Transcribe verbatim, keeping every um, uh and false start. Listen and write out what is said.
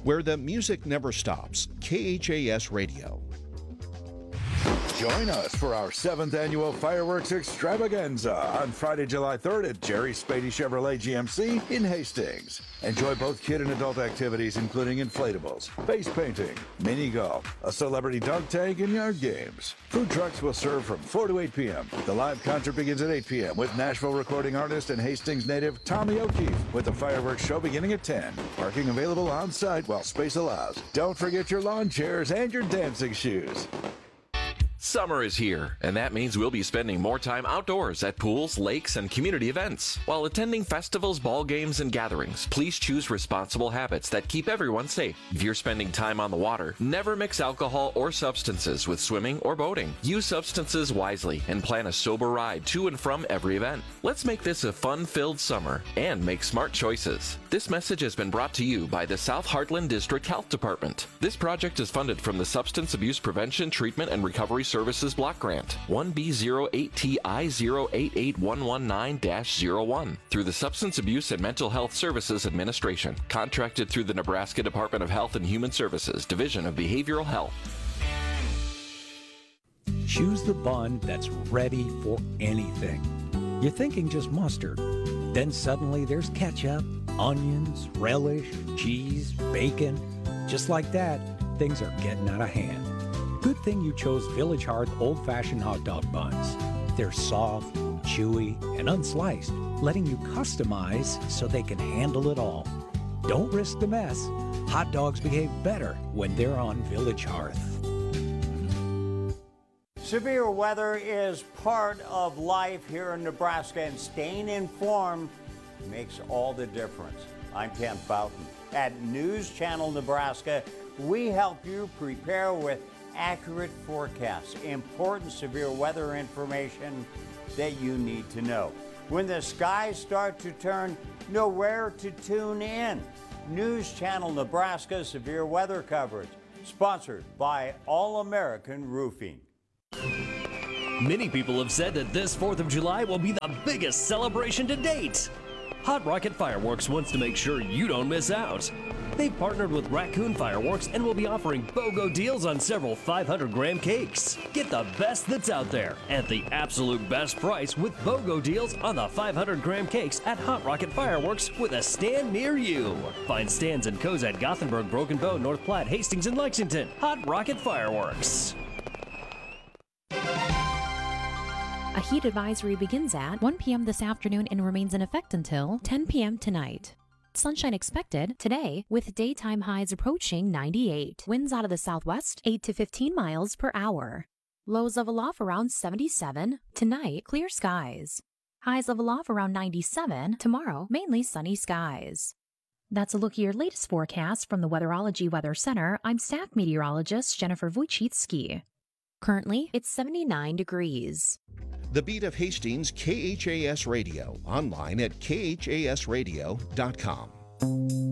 where the music never stops. K H A S Radio. Join us for our seventh annual Fireworks Extravaganza on Friday, July third at Jerry Spady Chevrolet G M C in Hastings. Enjoy both kid and adult activities, including inflatables, face painting, mini golf, a celebrity dunk tank, and yard games. Food trucks will serve from four to eight p.m. The live concert begins at eight p.m. with Nashville recording artist and Hastings native Tommy O'Keefe, with the fireworks show beginning at ten. Parking available on site while space allows. Don't forget your lawn chairs and your dancing shoes. Summer is here, and that means we'll be spending more time outdoors at pools, lakes, and community events. While attending festivals, ball games, and gatherings, please choose responsible habits that keep everyone safe. If you're spending time on the water, never mix alcohol or substances with swimming or boating. Use substances wisely and plan a sober ride to and from every event. Let's make this a fun-filled summer and make smart choices. This message has been brought to you by the South Heartland District Health Department. This project is funded from the Substance Abuse Prevention, Treatment, and Recovery Services Block Grant one B zero eight T I zero eight eight one one nine dash zero one through the Substance Abuse and Mental Health Services Administration, contracted through the Nebraska Department of Health and Human Services, Division of Behavioral Health. Choose the bun that's ready for anything. You're thinking just mustard. Then suddenly there's ketchup, onions, relish, cheese, bacon. Just like that, things are getting out of hand. Good thing you chose Village Hearth old-fashioned hot dog buns. They're soft, chewy, and unsliced, letting you customize so they can handle it all. Don't risk the mess. Hot dogs behave better when they're on Village Hearth. Severe weather is part of life here in Nebraska, and staying informed makes all the difference. I'm Ken Fountain. At News Channel Nebraska, we help you prepare with accurate forecasts, important severe weather information that you need to know. When the skies start to turn, know where to tune in. News Channel Nebraska severe weather coverage, sponsored by All American Roofing. Many people have said that this fourth of July will be the biggest celebration to date. Hot Rocket Fireworks wants to make sure you don't miss out. They've partnered with Raccoon Fireworks and will be offering BOGO deals on several five hundred gram cakes. Get the best that's out there at the absolute best price with BOGO deals on the five hundred gram cakes at Hot Rocket Fireworks with a stand near you. Find stands in Cozad, Gothenburg, Broken Bow, North Platte, Hastings, and Lexington. Hot Rocket Fireworks. A heat advisory begins at one p.m. this afternoon and remains in effect until ten p.m. tonight. Sunshine expected today with daytime highs approaching ninety-eight. Winds out of the southwest, eight to fifteen miles per hour. Lows level off around seventy-seven. Tonight, clear skies. Highs level off around ninety-seven. Tomorrow, mainly sunny skies. That's a look at your latest forecast from the Weatherology Weather Center. I'm staff meteorologist Jennifer Wojcicki. Currently, it's seventy-nine degrees. The Beat of Hastings, K H A S Radio, online at K H A S radio dot com.